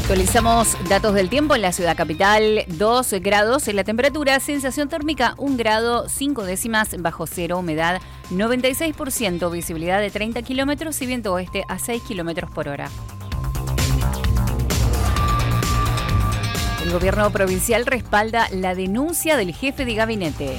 Actualizamos datos del tiempo en la ciudad capital, 2 grados en la temperatura, sensación térmica 1 grado 5 décimas bajo cero, humedad 96%, visibilidad de 30 kilómetros y viento oeste a 6 kilómetros por hora. El gobierno provincial respalda la denuncia del jefe de gabinete.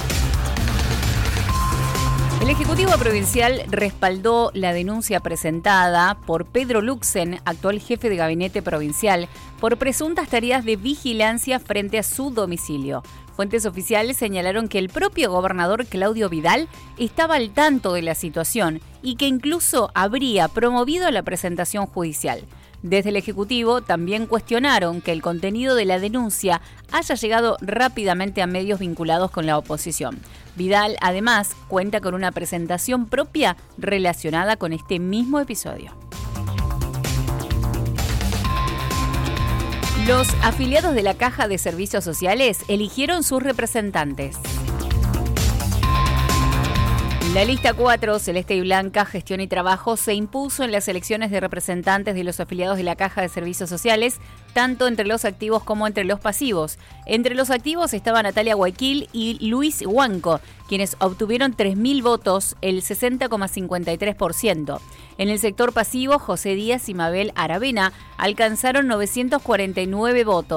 El Ejecutivo Provincial respaldó la denuncia presentada por Pedro Luxen, actual jefe de gabinete provincial, por presuntas tareas de vigilancia frente a su domicilio. Fuentes oficiales señalaron que el propio gobernador Claudio Vidal estaba al tanto de la situación y que incluso habría promovido la presentación judicial. Desde el Ejecutivo también cuestionaron que el contenido de la denuncia haya llegado rápidamente a medios vinculados con la oposición. Vidal, además, cuenta con una presentación propia relacionada con este mismo episodio. Los afiliados de la Caja de Servicios Sociales eligieron sus representantes. La lista 4, Celeste y Blanca, Gestión y Trabajo, se impuso en las elecciones de representantes de los afiliados de la Caja de Servicios Sociales, tanto entre los activos como entre los pasivos. Entre los activos estaban Natalia Guayquil y Luis Huanco, quienes obtuvieron 3.000 votos, el 60,53%. En el sector pasivo, José Díaz y Mabel Aravena alcanzaron 949 votos.